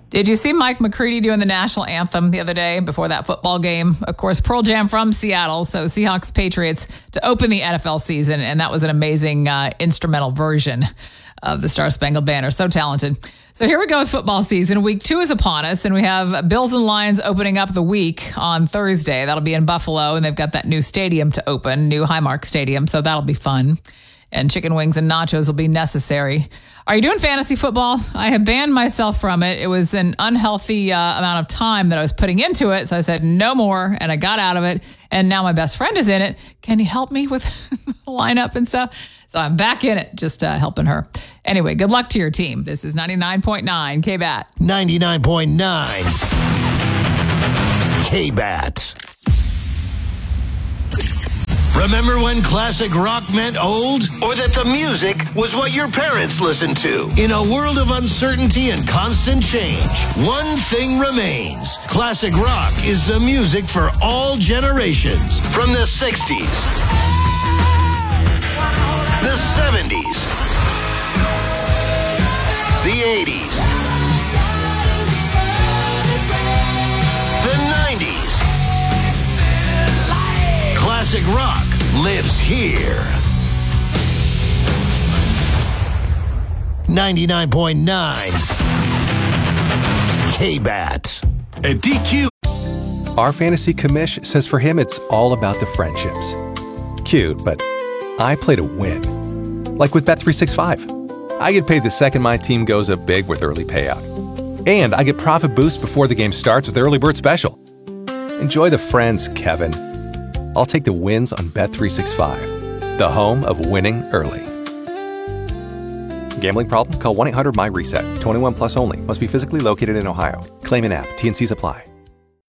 Did you see Mike McCready doing the national anthem the other day before that football game? Of course, Pearl Jam from Seattle, so Seahawks Patriots to open the NFL season, and that was an amazing instrumental version of the Star Spangled Banner. So talented. So here we go with football season. Week 2 is upon us, and we have Bills and Lions opening up the week on Thursday. That'll be in Buffalo, and they've got that new stadium to open, new Highmark Stadium, so that'll be fun. And chicken wings and nachos will be necessary. Are you doing fantasy football? I have banned myself from it. It was an unhealthy amount of time that I was putting into it, so I said no more, and I got out of it, and now my best friend is in it. Can you help me with the lineup and stuff? So I'm back in it, just helping her. Anyway, good luck to your team. This is 99.9 K-BAT. 99.9 K-BAT. Remember when classic rock meant old? Or that the music was what your parents listened to? In a world of uncertainty and constant change, one thing remains. Classic rock is the music for all generations. From the 60s, the 70s, the 80s, the 90s. Classic rock lives here. 99.9 K-BAT. At DQ. Our fantasy commish says for him it's all about the friendships. Cute, but I play to win. Like with Bet365. I get paid the second my team goes up big with early payout. And I get profit boost before the game starts with Early Bird Special. Enjoy the friends, Kevin. I'll take the wins on Bet365, the home of winning early. Gambling problem? Call 1-800-MY-RESET. 21 plus only. Must be physically located in Ohio. Claim in app. T&Cs apply.